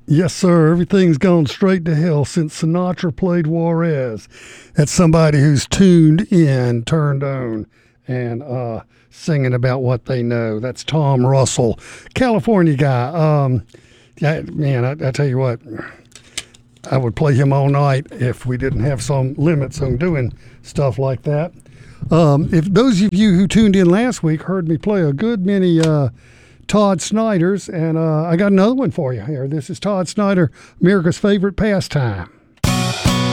Yes, sir. Everything's gone straight to hell since Sinatra played Juarez. That's somebody who's tuned in, turned on, and singing about what they know. That's Tom Russell, California guy. Yeah, man, I tell you what, I would play him all night if we didn't have some limits on doing stuff like that. If those of you who tuned in last week heard me play a good many Todd Snyder's, and I got another one for you here. This is Todd Snyder, America's Favorite Pastime.